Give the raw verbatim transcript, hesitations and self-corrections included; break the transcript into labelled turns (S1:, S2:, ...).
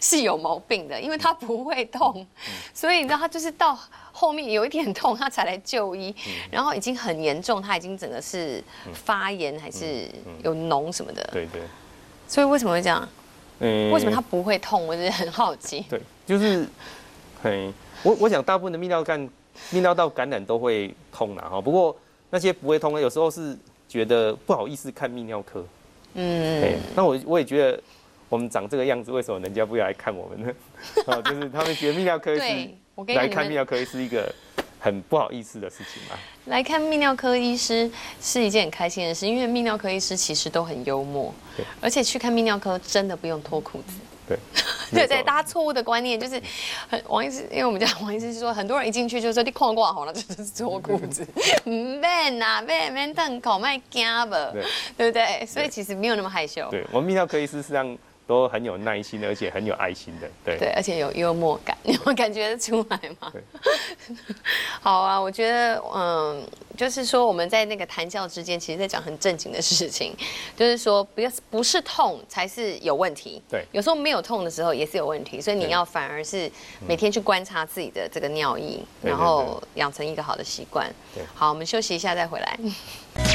S1: 是有毛病的，因为他不会痛，所以你知道他就是到后面有一点痛，他才来就医，然后已经很严重，他已经整个是发炎还是有脓什么的。
S2: 对对。
S1: 所以为什么会这样？
S2: 嗯，
S1: 为什么他不会痛？我真的很好奇。
S2: 对，就是，嘿，我我想大部分的泌尿感、泌尿道感染都会痛啦哈。不过那些不会痛的，有时候是觉得不好意思看泌尿科。嗯，那我我也觉得我们长这个样子，为什么人家不要来看我们呢？啊，就是他们觉得泌尿科是来看泌尿科是一个很不好意思的事情嘛。
S1: 来看泌尿科医师是一件很开心的事，因为泌尿科医师其实都很幽默，而且去看泌尿科真的不用脱裤子。
S2: 对，
S1: 对对，大家错误的观念就是，很王医师，因为我们讲王医师是说，很多人一进去就说你看挂好了，就是脱裤子，唔免呐，免免瞪口，卖惊吧，对不对？所以其实没有那么害羞。
S2: 对，我们泌尿科医师实际上都很有耐心，而且很有爱心的，对。
S1: 对，而且有幽默感，你们感觉得出来吗？好啊，我觉得，嗯，就是说我们在那个谈笑之间，其实在讲很正经的事情，就是说不要不是痛才是有问题，
S2: 对，
S1: 有时候没有痛的时候也是有问题，所以你要反而是每天去观察自己的这个尿液，然后养成一个好的习惯。好，我们休息一下再回来。